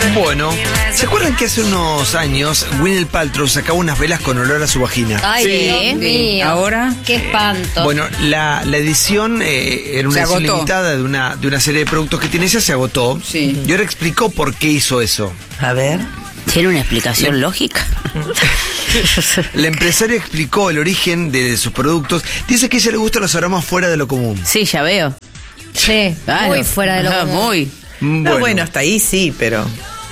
Bueno, ¿se acuerdan que hace unos años Gwyneth Paltrow sacaba unas velas con olor a su vagina? Ay, Dios Sí. mío. Ahora, Qué espanto. Bueno, la edición era una Se edición agotó. limitada de una serie de productos que tiene ella, se agotó. Sí. Y ahora explicó por qué hizo eso. A ver. ¿Tiene una explicación lógica? La empresaria explicó el origen de sus productos. Dice que a ella le gustan los aromas fuera de lo común. Sí, ya veo. Sí, Claro. muy fuera de lo Ajá, común. muy. No, bueno, hasta ahí sí, pero.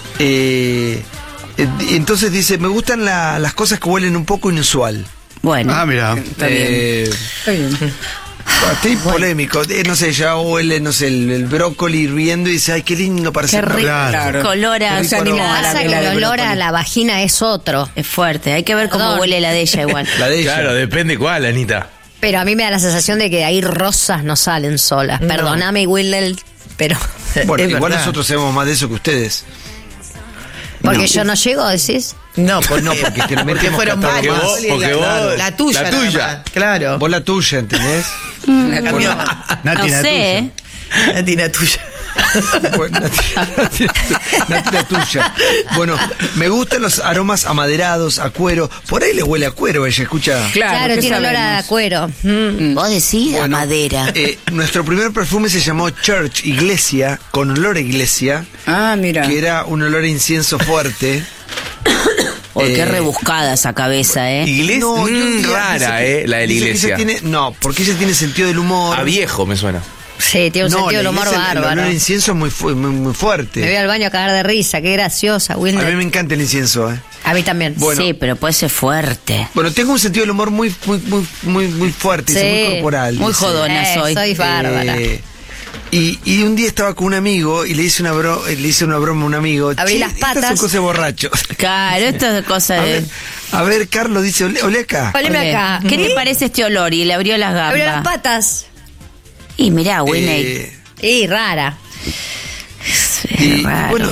Entonces dice, me gustan las cosas que huelen un poco inusual. Bueno. Ah, mira. está bien. Está bien. Estoy polémico. No sé, ya huele, no sé, el brócoli hirviendo y dice, ay, qué lindo para Qué hacer. rico. Claro. Color a- No se animó a la Pasa que vela el de olor a brócoli. la vagina es otro. Es fuerte. Hay que ver cómo Perdón. huele la de ella igual. La de ella. Claro, depende cuál, Anita. Pero a mí me da la sensación de que ahí rosas no salen solas. No. Perdóname, Will, pero... Bueno, Es igual verdad. nosotros sabemos más de eso que ustedes. Porque yo no llego, decís. No, porque, No, porque es que no metemos fueron catálogo. varios. Porque vos- La tuya. la nada tuya. más, Claro. Vos la tuya, ¿entendés? La cambió. Nati, No la sé, tuya. ¿eh? La tina tuya. Bueno, la tuya. Bueno, me gustan los aromas amaderados, a cuero. Por ahí le huele a cuero, ella escucha. Claro, ¿qué tiene olor a sabemos? cuero. Vos decís a Bueno, madera. Nuestro primer perfume se llamó Church, iglesia, con olor a iglesia, Ah, mira. que era un olor a incienso fuerte. Uy, qué rebuscada esa cabeza, ¿eh? Iglesia No, y un día rara, dice que- la de la dice que ella iglesia. no, porque ella tiene sentido del humor. A viejo me suena. Sí, tiene un No, sentido del la humor iglesia, el bárbaro. olor a incienso es muy, muy fuerte. Me voy al baño a cagar de risa, qué graciosa, Will. A mí me encanta el incienso, A mí también. Bueno. Sí, pero puede ser fuerte. Bueno, tengo un sentido del humor muy fuerte, Sí, muy corporal. muy dice. jodona soy. Soy bárbara. Y un día estaba con un amigo y le hice una broma a un amigo. Abrí "Che, las estas patas". son cosas de borrachos. Claro, esto es cosa de... A ver, Carlos dice, olé acá. Oleme Ole, acá. ¿Qué te parece este olor? Y le abrió las gambas. Abrió las patas. Y mirá, Winnie. Eh, Y rara. y raro. bueno,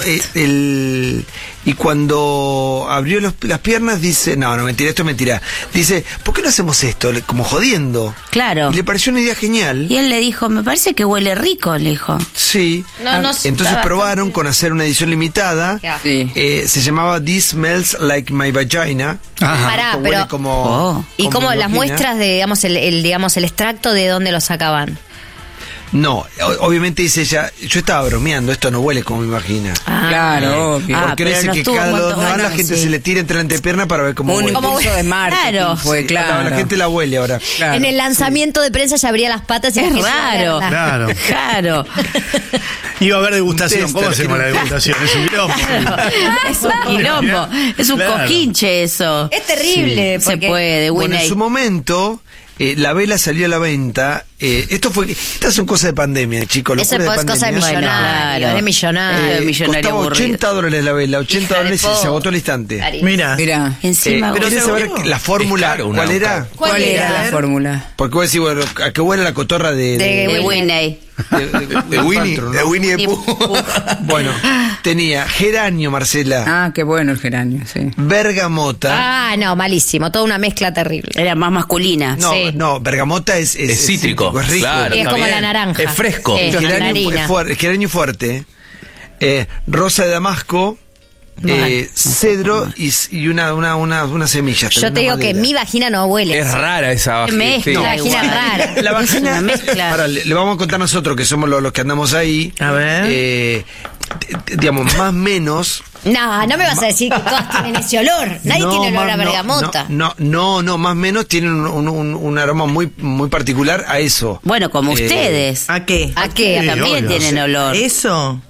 y cuando abrió las piernas dice, no, mentira, esto es mentira. Dice, ¿por qué no hacemos esto? Como jodiendo. Claro. Y le pareció una idea genial. Y él le dijo, me parece que huele rico, le dijo. Sí. No, no sé. Entonces Está probaron con hacer una edición limitada. Ya. Sí. Se llamaba This Smells Like My Vagina. Pará, Huele pero... como, Oh. ¿Y como cómo mi las vagina. muestras de, digamos, el extracto de dónde lo sacaban? No, obviamente dice ella, yo estaba bromeando, esto no huele como mi vagina. Claro, obvio. Ah, Porque pero dice no que estuvo cada dos cuántos días la años, gente sí. se le tira entre la entrepierna para ver cómo Un huele. impulso de marketing Claro. fue, claro. La gente la huele ahora. Claro. En el lanzamiento de prensa ya abría las patas y Es la gente iba a raro. verla. Claro. Claro. Iba a haber degustación. Un ¿Cómo tester, hacemos la degustación? Es un quilombo. Es un quilombo. Es un Claro. cojinche eso. Es terrible. Se porque- puede, Bueno, en Winnie. su momento, la vela salió a la venta. Estas son cosas de pandemia, chicos. Eso locura es cosa de pandemia. millonario. claro. De millonario. millonario Costaba aburrido. $80 la vela, $80 Hija de y se po. agotó al instante. Ari. Mira. Mira. Encima, Pero ¿querés saber seguro? la fórmula? Es caro una ¿Cuál era? ¿Cuál ¿Cuál era era? la fórmula? Porque vos decís, bueno, ¿a qué huele la cotorra de de Winnie. De Winnie, Paltrow, ¿no? de Winnie the Y- Pooh. Bueno, tenía geranio, Marcela, Ah, qué bueno el geranio, sí. bergamota. Ah, no, malísimo. Toda una mezcla terrible. Era más masculina. No, sí. no, bergamota es cítrico, es rico. claro. Y es está como bien. la naranja. Es fresco. Sí, El mandarina. geranio fuerte, rosa de damasco, cedro y unas semillas. Yo te digo que mi vagina no huele. Es rara esa Qué vagina. mezcla, sí. La vagina igual. rara. La Es vagina, una mezcla. ahora, le vamos a contar nosotros que somos los que andamos ahí. A ver. Digamos, más o menos. No, no me vas a decir que todas tienen ese olor. Nadie No, tiene olor a no, bergamota. No, más o menos tienen un aroma muy particular a eso. Bueno, como ustedes. ¿A qué? ¿A qué? Sí, También obvio. tienen olor. ¿Eso?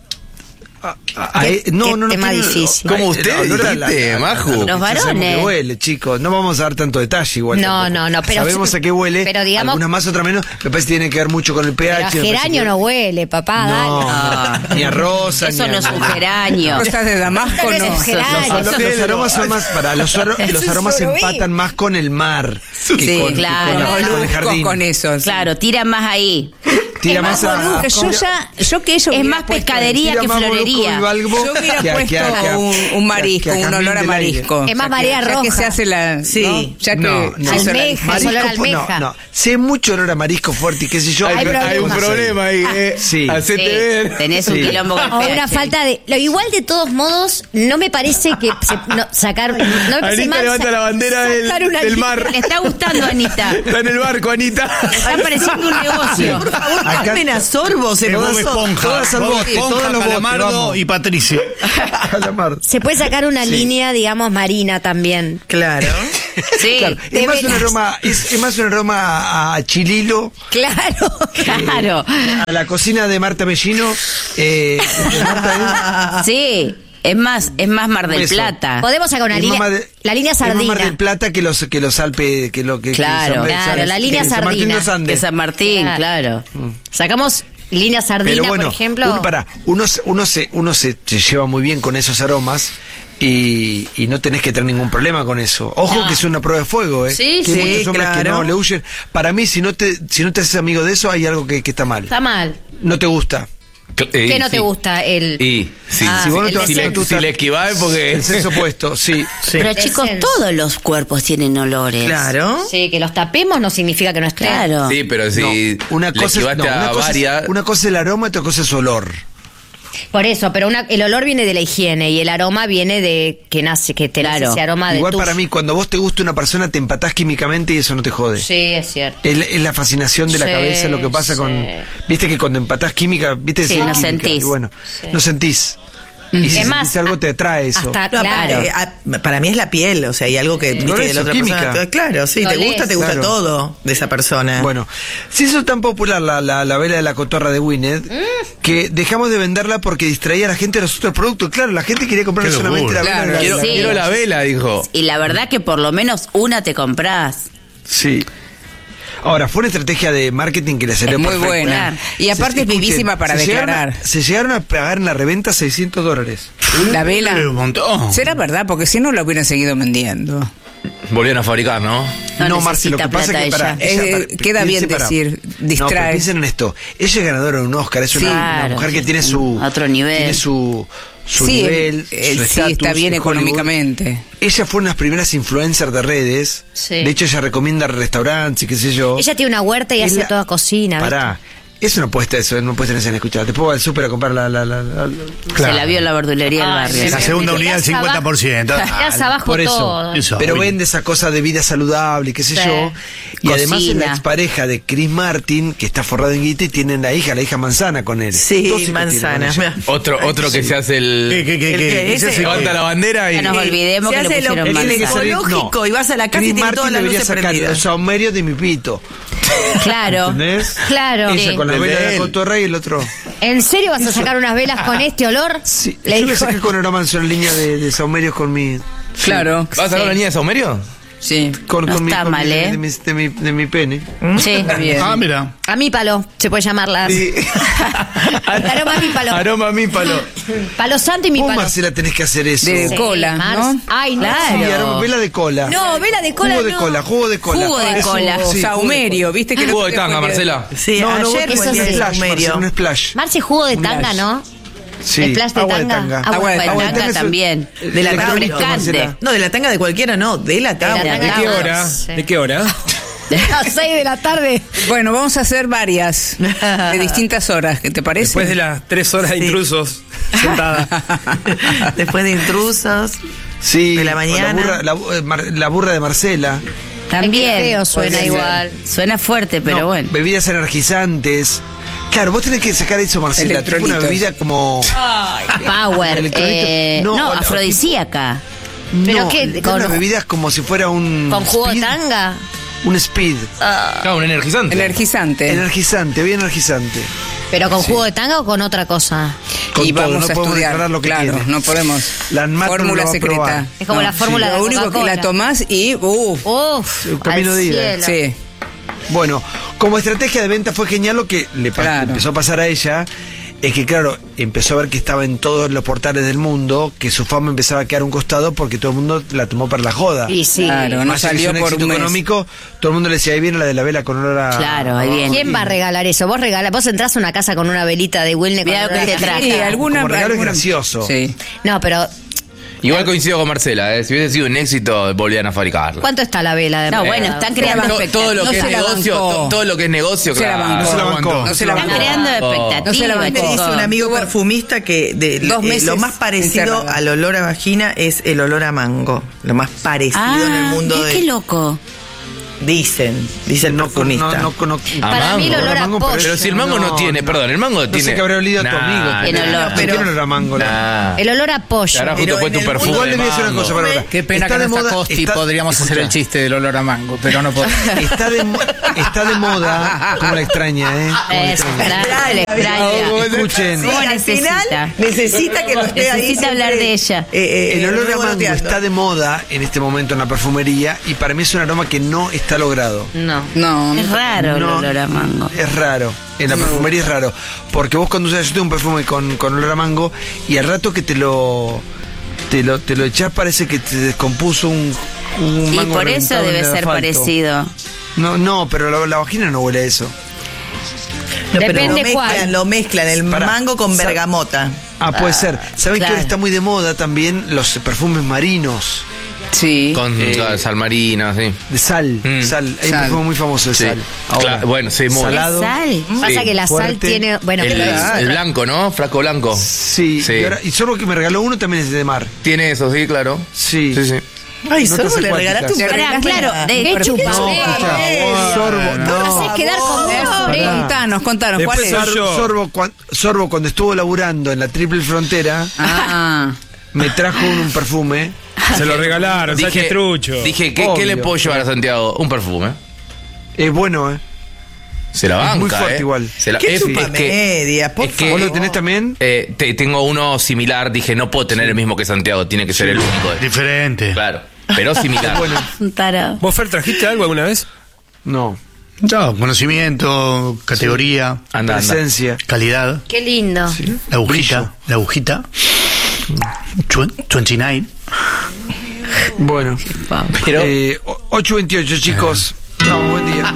Qué tema difícil. ¿Cómo usted dijiste, Maju? Los varones. Sabemos que huele, chicos. No vamos a dar tanto detalle igual. No, tampoco. no, pero- Sabemos a qué huele. pero digamos- algunas más, otras menos. Me parece que tiene que ver mucho con el Pero pH. a me parece geranio que- no huele, papá, No, dale. no, ni a rosa, Eso ni no a es un geranio. Cosas de Damasco Eso no. es geranio. Los aromas son más para los aromas surubí. empatan más con el mar que Sí, con, claro. que con el Moluscos jardín. con eso. sí. Claro, tiran más ahí. Tira Es más más a. Yo que eso Es hubiera más puesto- pescadería tira que más florería. Molusco Yo hubiera puesto un marisco, un olor a marisco. Es más Ya marea ya que roja. se hace la... Sí. ¿no? Ya que No, no. se hizo la- Almeja. Es olor a almeja. No. Si hay mucho olor a marisco fuerte y qué sé yo. Hay Hay un problema ahí, Sí. Hacete Sí, ver. tenés un Sí. quilombo con el O una pH. falta de. Igual de todos modos, no me parece que sacar. No me parece Anita mal levanta la bandera sacar una del línea. mar. Le está gustando, Anita. Está en el barco, Anita. Está pareciendo un negocio. Por favor, tomen a sorbo, se Bob pasó. Esponja, todas al Bob bote, Esponja, todos los botes, Calamardo vamos. y Patricio. Calamar. Se puede sacar una línea, digamos, marina también. Claro. Sí, Claro, de es más un velas. aroma, es más un aroma a chililo, Claro. claro. a la cocina de Marta Mellino. De Marta, Sí, es más Mar del Eso. Plata. Podemos sacar una Es línea. más de- La línea es más sardina. Mar del Plata que los Alpes, que lo que Claro, que claro, la línea que San Martín de sardina. los Andes. De San Martín, claro. Sacamos línea sardina, Pero bueno, por ejemplo. uno se lleva muy bien con esos aromas y no tenés que tener ningún problema con eso. Ojo que es una prueba de fuego, ¿eh? Sí, que hay sí, muchos hombres que claro. no le huyen. Para mí, si no te haces amigo de eso, hay algo que está mal. Está mal. No te gusta. ¿Qué no te gusta? Y sí, Ah, Si vos no el te- si, deseo. le esquivás porque El sexo opuesto, sí. Pero chicos, Descenso. todos los cuerpos tienen olores. Claro. Sí, que los tapemos no significa que no esté. Claro. Sí, pero si No, una le cosa, esquivaste una a cosa varias. una cosa es el aroma, otra cosa es su olor. Por eso, pero el olor viene de la higiene y el aroma viene de que nace, que te nace Claro. ese aroma de Igual tu- para mí, cuando vos te gusta una persona, te empatás químicamente y eso no te jode. Sí, es cierto. Es la fascinación de la Sí, cabeza lo que pasa sí. con... Viste que cuando empatás química, viste Sí, que no química, sentís. y bueno, Sí. no sentís. Y si Es más, sentís algo te atrae eso. Hasta, No, claro. para mí es la piel, o sea, hay algo que, viste, Por que eso, la otra química. persona. Claro, sí, Lo te gusta lees. Claro. todo de esa persona. Bueno, si hizo tan popular la vela de la cotorra de Winnet, que dejamos de venderla porque distraía a la gente de los otros productos. Claro, la gente quería comprar Qué solamente la locura. vela de Claro, la Sí. Quiero la vela, dijo. Y la verdad que por lo menos una te comprás. Sí. Ahora, fue una estrategia de marketing que le salió Es muy perfecta. buena. Y aparte es Escuchen, vivísima para declarar. Se llegaron a pagar en la reventa $600. La vela. Un montón. ¿Será verdad? Porque si no, la hubieran seguido vendiendo. Volvieron a fabricar, ¿no? No Marce, lo que necesita pasa es que plata para, ella. Queda bien decir, distrae. No, pero piensen en esto. Ella es ganadora de un Oscar, es una, Sí, una claro, mujer que sí, tiene su otro nivel. tiene su Sí, nivel, sí, su está estatus bien en Hollywood. económicamente. Ella fue una de las primeras influencers de redes. Sí. De hecho, ella recomienda restaurantes y qué sé yo. Ella tiene una huerta y Es hace la- toda cocina. ¿viste? Pará. Eso no puede estar, eso no puede tenerse en escuchar. Te puedo al súper a comprar Se la vio en la verdulería del Ay, barrio. sí, La segunda sí. unidad al Te das 50%. Te das abajo Por eso. todo. Eso. Pero Willy. vende esa cosa de vida saludable, y qué sé Sí. yo. Y Cocina. además es la expareja de Chris Martin, que está forrada en guita y tienen la hija Manzana con él. Sí, Dos hijos manzana. tiene con ella. Otro que se hace ¿Qué? Ese- Ese- levanta la bandera y Ya nos olvidemos Se que le hace lo pusieron Él tiene que manzana. salir- ecológico y vas a la casa Chris y tiene Martin todas las debería luces sacar prendidas. los saumerios de mi pito. Claro. ¿Entendés? Claro. Ella Sí. con la El vela de de la él. cotorra y el otro. ¿En serio vas a sacar unas velas con este olor? Sí, Le yo le dijo- saqué con aroma en línea de saumerios con mi. Claro. ¿Vas a sacar la línea de Saumerio? Sí. Con, No con mi, está con mi- mal, ¿eh? de mi pene. Sí. Bien. Ah, mira. A mi palo, se puede llamarla. Sí. Aroma a mi palo. Aroma a mi palo. Palo santo y mi Vos, palo. Marcela, tenés que hacer eso. De cola, ¿no? Ay, no. Claro. Sí, aroma, vela de cola. No, vela de cola Jugo de no. cola, jugo de cola. Jugo de Eso, cola. O sí, saumerio, ¿viste? Que Jugo de tanga, Marcela. Sí, No, no, ayer vos eso fue el tenés día sí. un del splash, Marcela, saumerio. un splash. Marce, jugo de Un tanga, splash. ¿no? Sí. ¿El splash de Agua tanga? Agua de Agua de tanga. tanga también. De la tanga. refrescante. No, de la tanga de cualquiera, no, de la tanga. tanga. ¿De qué hora? Sí. ¿De qué hora? A las 6 de la tarde. Bueno, vamos a hacer varias de distintas horas, ¿qué te parece? Después de las 3 horas de Sí. intrusos sentada. Después de intrusos. Sí, De la o mañana. la burra de Marcela. También. Qué feo suena Puede ser. igual. Suena fuerte, pero No, bueno. Bebidas energizantes. Claro, vos tenés que sacar eso, Marcela. Tipo una Electrolitos. bebida como. Power. Electrolito. No, No, afrodisíaca. ¿Pero no, qué? con ¿Con- unas bebidas como si fuera un. ¿Con jugo de speed, tanga? Un speed. Claro, un energizante. Energizante. Energizante, bien energizante. ¿Pero con jugo de tanga o con otra cosa? Con Y todo, vamos no a podemos estudiar. declarar lo que Claro, tiene. no podemos. La ANMAT no Fórmula lo va a secreta. probar. Es como la fórmula de Lo único que Coca-Cola. la tomás y. Uf, Un camino al de ida. cielo. Sí. Bueno, como estrategia de venta fue genial lo que le Claro. empezó a pasar a ella. es que, claro, empezó a ver que estaba en todos los portales del mundo, que su fama empezaba a quedar a un costado porque todo el mundo la tomó para la joda. Y sí. Claro, no Más allá que salió es un por éxito un mes. económico, todo el mundo le decía, ahí viene la de la vela con olor a... Claro, ahí viene. ¿Quién va a regalar eso? Vos entrás a una casa con una velita de Wilne con Mirá olor lo que a te café. traje. Sí, alguna, Como regalo es alguna- gracioso. Sí. No, pero Igual coincido con Marcela, si hubiese sido un éxito, volvían a fabricarla. ¿cuánto está la vela de No, verdad? bueno, están creando Todo lo No que es se la negocio, bancó. todo lo que es negocio, No se la claro. bancó. No se la bancó. No se la Están bancó. creando No se la expectativas. bancó. Me dice un amigo Tuvo perfumista que 2 meses lo más parecido encerrada. al olor a vagina es el olor a mango. Lo más parecido en el mundo qué loco. dice el perfumista. Para mí el olor a pollo. Pero si el mango no tiene, perdón, el mango No tiene... sé qué habrá olido a tu Nah, amigo. Tiene olor. ¿Por qué no era mango? El olor a pollo. Carajo, Pero te puesto en un el perfume Igual de le voy a decir una mango. cosa, Bárbara. Qué pena Está que de no está moda- Costi, está- podríamos hacer el escucha, chiste del olor a mango, pero no podemos. Está de moda, como la extraña, ¿eh? Como la Es extraña. extraña. Escuchen, ¿Cómo Al necesita? final necesita que lo esté ahí. Necesita hablar siempre, de ella. el olor a mango revoloteando. está de moda en este momento en la perfumería y para mí es un aroma que no está logrado. No. No, Es raro el No, olor a mango. Es raro. En la perfumería es raro. Porque vos cuando usas, yo tengo un perfume con olor a mango y al rato que te lo echás parece que te descompuso un Y mango por eso reventado en debe el ser asfalto. parecido. No, pero la vagina no huele a eso. Depende cuál. Lo mezclan el Pará. mango con bergamota. Ah, puede ser. ¿Saben que claro. ahora está muy de moda también los perfumes marinos? sí. Con sal marina, sí. De sal. Mm. Sal. Hay un Sal. perfume muy famoso de Sí. sal. Ahora. Claro, bueno, sí, muy. Salado. Sal. Pasa que la sal fuerte. tiene. Bueno, El blanco, ¿no? Frasco blanco. Sí. Sí. Y Sorbo que me regaló uno también es de mar. Tiene eso, sí, claro. Sí. Sí, sí. Ay, Notas solo le acuáticas. regalaste un Ahora, claro, de ¿Qué hecho, chupas? Sorbo, No haces quedar como Contanos, ¿cuál Después es? soy yo. Sorbo cuando estuvo laburando en la Triple Frontera Ah, me trajo un perfume. Se lo regalaron, Sánchez Trucho. Dije, ¿qué Obvio. le puedo llevar a Santiago? Un perfume. Es bueno, ¿eh? Se la Es banca, muy fuerte igual. Se la, ¿Qué es chupa que- media? Por es que- ¿Vos lo tenés también? tengo uno similar, dije, no puedo tener el mismo que Santiago, tiene que ser el único. Diferente. Claro, pero similar. Bueno, un tarado. ¿Vos, Fer, trajiste algo alguna vez? no. No, conocimiento, categoría, Anda, anda. Presencia. calidad, Qué lindo. la agujita, la agujita. 29. Bueno. Pero 8:28, chicos. No, buen día.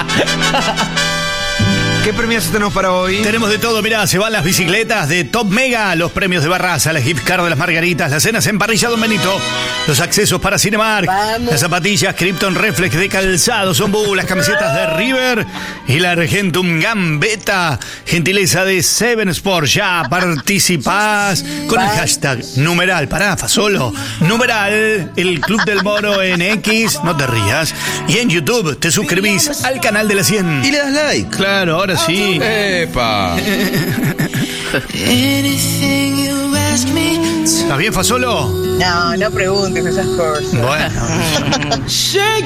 ¿Qué premios tenemos para hoy? Tenemos de todo, mirá, se van las bicicletas de Top Mega, los premios de Barraza, la gift card de las Margaritas, las cenas en parrilla Don Benito, los accesos para Cinemark, las zapatillas Krypton Reflex de calzado, son las camisetas de River y la Argentum Gambetta, gentileza de Seven Sport. Ya participás con el hashtag numeral, solo, numeral, el Club del Moro en X, no te rías, y en YouTube te suscribís al canal de la 100. y le das like. Claro, ahora sí. ¡Epa! ¿Estás bien, Fasolo? No preguntes esas cosas. Bueno.